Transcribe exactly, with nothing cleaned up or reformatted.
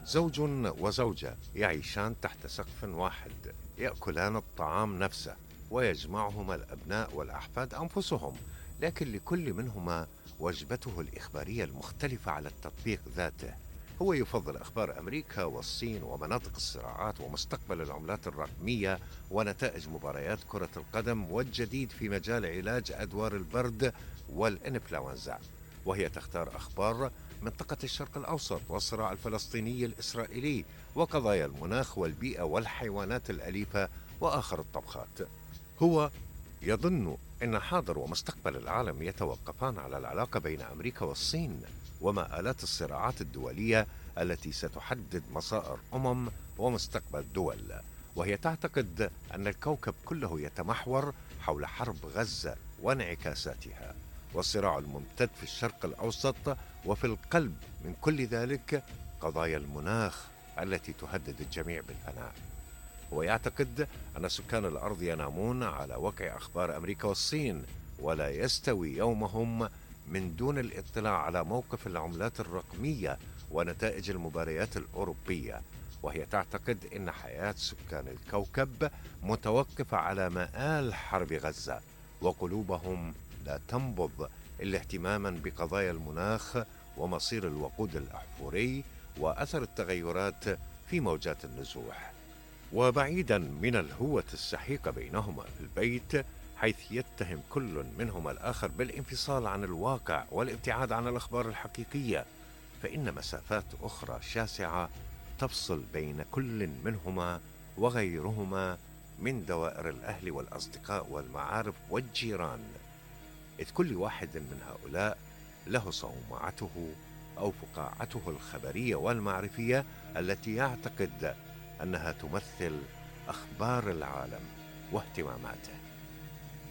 زوج وزوجة يعيشان تحت سقف واحد، يأكلان الطعام نفسه، ويجمعهما الأبناء والأحفاد أنفسهم، لكن لكل منهما وجبته الإخبارية المختلفة على التطبيق ذاته. هو يفضل أخبار أمريكا والصين ومناطق الصراعات ومستقبل العملات الرقمية ونتائج مباريات كرة القدم والجديد في مجال علاج أدوار البرد والإنفلونزا. وهي تختار أخبار منطقة الشرق الأوسط والصراع الفلسطيني الإسرائيلي وقضايا المناخ والبيئة والحيوانات الأليفة وآخر الطبخات. هو يظن أن حاضر ومستقبل العالم يتوقفان على العلاقة بين أمريكا والصين وما آلات الصراعات الدولية التي ستحدد مصائر أمم ومستقبل دول. وهي تعتقد أن الكوكب كله يتمحور حول حرب غزة وانعكاساتها والصراع الممتد في الشرق الأوسط، وفي القلب من كل ذلك قضايا المناخ التي تهدد الجميع بالفناء. ويعتقد أن سكان الأرض ينامون على وقع أخبار أمريكا والصين، ولا يستوي يومهم من دون الاطلاع على موقف العملات الرقمية ونتائج المباريات الأوروبية. وهي تعتقد أن حياة سكان الكوكب متوقفة على مآل حرب غزة، وقلوبهم لا تنبض إلا اهتماما بقضايا المناخ ومصير الوقود الأحفوري وأثر التغيرات في موجات النزوح. وبعيدا من الهوة السحيقة بينهما في البيت، حيث يتهم كل منهما الآخر بالانفصال عن الواقع والابتعاد عن الأخبار الحقيقية، فإن مسافات أخرى شاسعة تفصل بين كل منهما وغيرهما من دوائر الأهل والأصدقاء والمعارف والجيران، إذ كل واحد من هؤلاء له صومعته أو فقاعته الخبرية والمعرفية التي يعتقد أنها تمثل أخبار العالم واهتماماته.